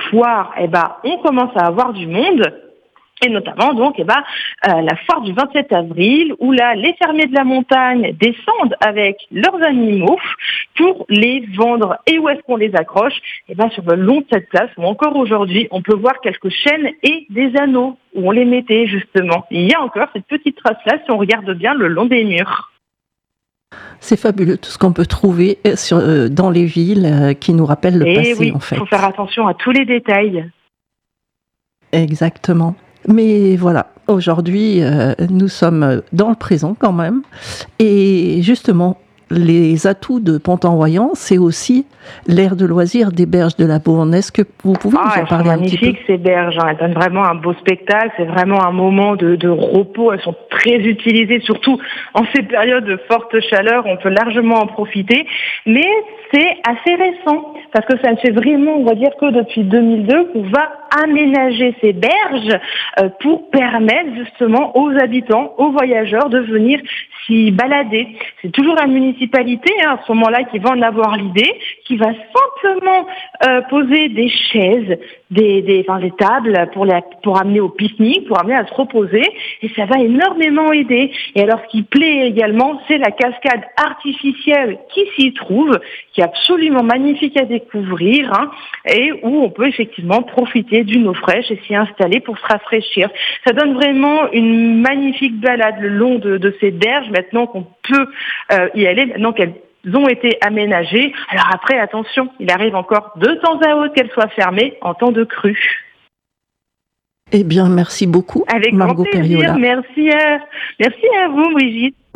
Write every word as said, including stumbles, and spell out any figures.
foires, eh ben, on commence à avoir du monde. Et notamment, donc, eh ben, euh, la foire du vingt-sept avril, où là, les fermiers de la montagne descendent avec leurs animaux pour les vendre. Et où est-ce qu'on les accroche? Eh ben, sur le long de cette place, où encore aujourd'hui, on peut voir quelques chaînes et des anneaux, où on les mettait, justement. Et il y a encore cette petite trace-là, si on regarde bien, le long des murs. C'est fabuleux, tout ce qu'on peut trouver sur, euh, dans les villes euh, qui nous rappellent le et passé, oui, en fait. Il faut faire attention à tous les détails. Exactement. Mais voilà, aujourd'hui, euh, nous sommes dans le présent quand même. Et justement, les atouts de Pont-en-Royans, c'est aussi l'aire de loisirs des berges de la Bourne. Est-ce que vous pouvez Ah, nous en parler un petit peu? Elles sont magnifiques, ces berges. Hein. Elles donnent vraiment un beau spectacle. C'est vraiment un moment de, de repos. Elles sont très utilisées, surtout en ces périodes de forte chaleur. On peut largement en profiter. Mais c'est assez récent, parce que ça ne fait vraiment, on va dire, que depuis deux mille deux qu'on va aménager ces berges euh, pour permettre justement aux habitants, aux voyageurs de venir s'y balader. C'est toujours la municipalité, hein, à ce moment-là, qui va en avoir l'idée, qui va simplement euh, poser des chaises, des, des, enfin, des tables pour, les, pour amener au pique-nique, pour amener à se reposer, et ça va énormément aider. Et alors, ce qui plaît également, c'est la cascade artificielle qui s'y trouve, qui est absolument magnifique à découvrir, hein, et où on peut effectivement profiter d'une eau fraîche et s'y installer pour se rafraîchir. Ça donne vraiment une magnifique balade le long de, de ces berges, maintenant qu'on peut euh, y aller, maintenant qu'elles ont été aménagées. Alors après, attention, il arrive encore de temps à autre qu'elles soient fermées en temps de crue. Eh bien, merci beaucoup, Avec Margot grand plaisir. Perriola. Merci à, merci à vous, Brigitte.